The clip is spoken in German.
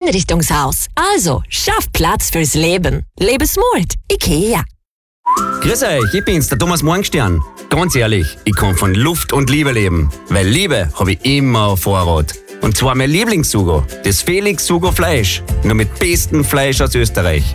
Einrichtungshaus. Also, schaff Platz fürs Leben. Lebe smart. IKEA. Grüß euch, ich bin's, der Thomas Morgenstern. Ganz ehrlich, ich kann von Luft und Liebe leben. Weil Liebe habe ich immer auf Vorrat. Und zwar mein Lieblingssugo, das Felix Sugo Fleisch. Nur mit bestem Fleisch aus Österreich.